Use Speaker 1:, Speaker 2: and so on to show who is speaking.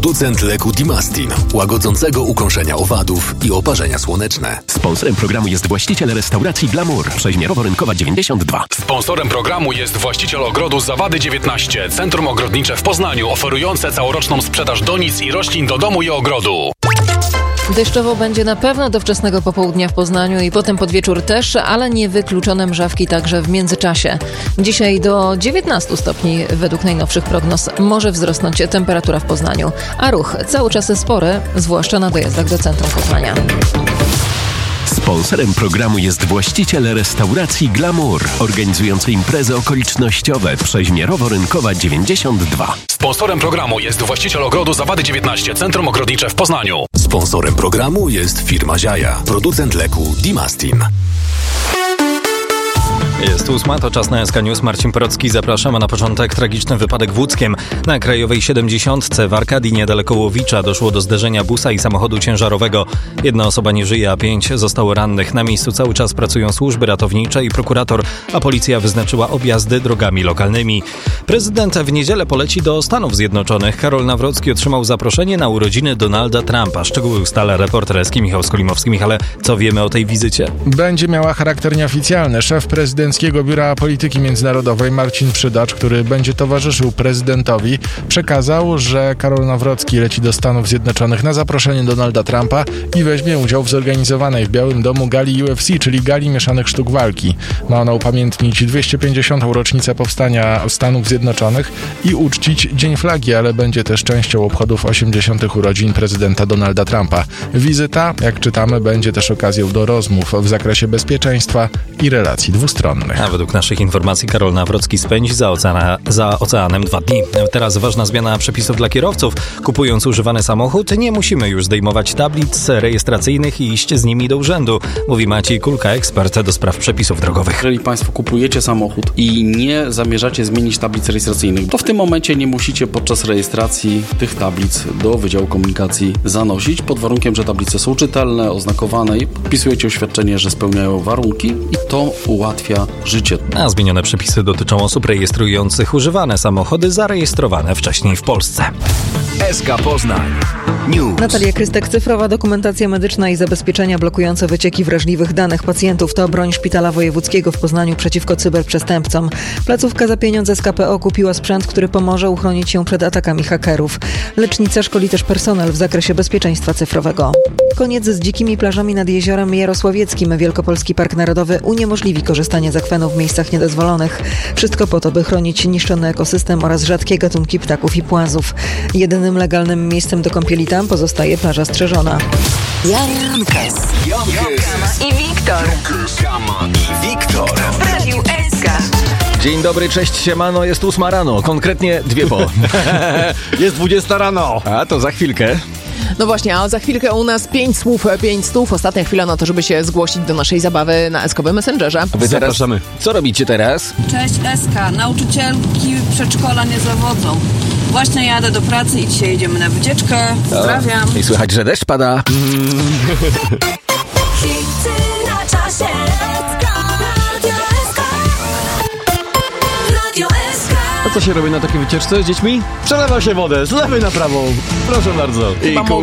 Speaker 1: Producent leku Dimastin, łagodzącego ukąszenia owadów i oparzenia słoneczne.
Speaker 2: Sponsorem programu jest właściciel restauracji Glamour, Przeźmierowo-Rynkowa 92.
Speaker 3: Sponsorem programu jest właściciel ogrodu Zawady 19, Centrum Ogrodnicze w Poznaniu, oferujące całoroczną sprzedaż donic i roślin do domu i ogrodu.
Speaker 4: Deszczowo będzie na pewno do wczesnego popołudnia w Poznaniu i potem pod wieczór też, ale niewykluczone mrzawki także w międzyczasie. Dzisiaj do 19 stopni według najnowszych prognoz może wzrosnąć temperatura w Poznaniu, a ruch cały czas spory, zwłaszcza na dojazdach do centrum Poznania.
Speaker 2: Sponsorem programu jest właściciel restauracji Glamour, organizujący imprezy okolicznościowe Przeźmierowo-Rynkowa 92.
Speaker 3: Sponsorem programu jest właściciel ogrodu Zawady 19, Centrum Ogrodnicze w Poznaniu.
Speaker 1: Sponsorem programu jest firma Ziaja, producent leku Dimastin.
Speaker 5: Jest 8, to czas na SK News. Marcin Porocki, zapraszamy na początek. Tragiczny wypadek w Łódzkiem. Na Krajowej 70 w Arkadii niedaleko Łowicza doszło do zderzenia busa i samochodu ciężarowego. Jedna osoba nie żyje, a 5 zostało rannych. Na miejscu cały czas pracują służby ratownicze i prokurator, a policja wyznaczyła objazdy drogami lokalnymi. Prezydent w niedzielę poleci do Stanów Zjednoczonych. Karol Nawrocki otrzymał zaproszenie na urodziny Donalda Trumpa. Szczegóły ustala reporter SK Michał Skolimowski. Ale co wiemy o tej wizycie?
Speaker 6: Będzie miała charakter nieoficjalny. Szef prezydenckiego Biura Polityki Międzynarodowej Marcin Przydacz, który będzie towarzyszył prezydentowi, przekazał, że Karol Nawrocki leci do Stanów Zjednoczonych na zaproszenie Donalda Trumpa i weźmie udział w zorganizowanej w Białym Domu gali UFC, czyli gali mieszanych sztuk walki. Ma ona upamiętnić 250. rocznicę powstania Stanów Zjednoczonych i uczcić Dzień Flagi, ale będzie też częścią obchodów 80. urodzin prezydenta Donalda Trumpa. Wizyta, jak czytamy, będzie też okazją do rozmów w zakresie bezpieczeństwa i relacji dwustronnych.
Speaker 5: A według naszych informacji Karol Nawrocki spędzi za oceanem 2 dni. Teraz ważna zmiana przepisów dla kierowców. Kupując używany samochód, nie musimy już zdejmować tablic rejestracyjnych i iść z nimi do urzędu, mówi Maciej Kulka, ekspert do spraw przepisów drogowych.
Speaker 7: Jeżeli Państwo kupujecie samochód i nie zamierzacie zmienić tablic rejestracyjnych, to w tym momencie nie musicie podczas rejestracji tych tablic do Wydziału Komunikacji zanosić, pod warunkiem, że tablice są czytelne, oznakowane i podpisujecie oświadczenie, że spełniają warunki i to ułatwia życie.
Speaker 5: A zmienione przepisy dotyczą osób rejestrujących używane samochody zarejestrowane wcześniej w Polsce.
Speaker 1: SK Poznań News.
Speaker 4: Natalia Krystek, cyfrowa dokumentacja medyczna i zabezpieczenia blokujące wycieki wrażliwych danych pacjentów to broń Szpitala Wojewódzkiego w Poznaniu przeciwko cyberprzestępcom. Placówka za pieniądze z KPO kupiła sprzęt, który pomoże uchronić się przed atakami hakerów. Lecznica szkoli też personel w zakresie bezpieczeństwa cyfrowego. Koniec z dzikimi plażami nad jeziorem Jarosławieckim. Wielkopolski Park Narodowy uniemożliwi korzystanie z akwenu w miejscach niedozwolonych. Wszystko po to, by chronić niszczony ekosystem oraz rzadkie gatunki ptaków i płazów. Jedynym legalnym miejscem do kąpieli tam pozostaje plaża strzeżona.
Speaker 1: Jankes
Speaker 8: i Wiktor w Radiu SK.
Speaker 9: Dzień dobry, cześć, siemano, jest 8 rano, konkretnie 2 po.
Speaker 10: Jest 20 rano.
Speaker 9: A to za chwilkę.
Speaker 11: No właśnie, a za chwilkę u nas 5 słów, 5 stów. Ostatnia chwila na to, żeby się zgłosić do naszej zabawy na SK-owym Messengerze.
Speaker 9: Wy zapraszamy. Co robicie teraz?
Speaker 12: Cześć SK, nauczycielki przedszkola nie zawodzą. Właśnie jadę do pracy i dzisiaj jedziemy na wycieczkę. Pozdrawiam.
Speaker 9: I słychać, że deszcz pada.
Speaker 10: A co się robi na takiej wycieczce z dziećmi? Przelewa się wodę z lewej na prawą. Proszę bardzo.
Speaker 11: Chyba